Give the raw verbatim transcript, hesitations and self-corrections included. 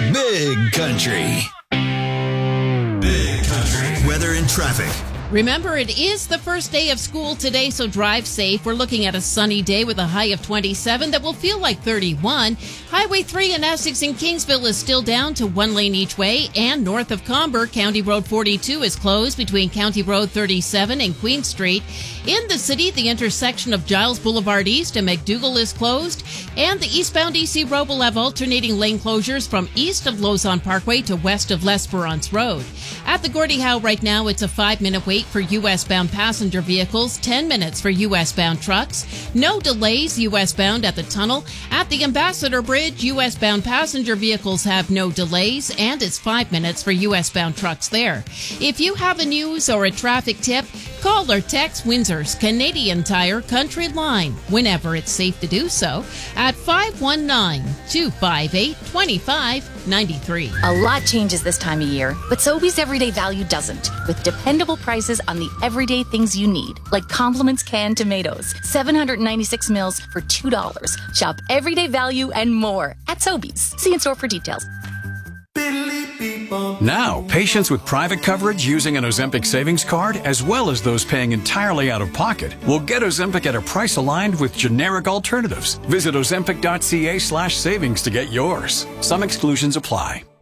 Big Country. Big Country. Weather and traffic. Remember, it is the first day of school today, so drive safe. We're looking at a sunny day with a high of twenty-seven that will feel like thirty-one. Highway three in Essex and Kingsville is still down to one lane each way, and north of Comber, County Road forty-two is closed between County Road thirty-seven and Queen Street. In the city, the intersection of Giles Boulevard East and McDougal is closed, and the eastbound E C Road will have alternating lane closures from east of Lausanne Parkway to west of L'Esperance Road. At the Gordie Howe right now, it's a five-minute wait for U S-bound passenger vehicles, ten minutes for U S-bound trucks. No delays U S-bound at the tunnel. At the Ambassador Bridge, U S-bound passenger vehicles have no delays, and it's five minutes for U S-bound trucks there. If you have a news or a traffic tip, call or text Windsor's Canadian Tire Country Line, whenever it's safe to do so, at five one nine, two five eight, two five nine three. A lot changes this time of year, but Sobeys Everyday Value doesn't, with dependable prices on the everyday things you need, like Compliments canned tomatoes, seven hundred ninety-six mils for two dollars. Shop Everyday Value and more at Sobeys. See in store for details. Now, patients with private coverage using an Ozempic savings card, as well as those paying entirely out of pocket, will get Ozempic at a price aligned with generic alternatives. Visit ozempic dot c a slash savings to get yours. Some exclusions apply.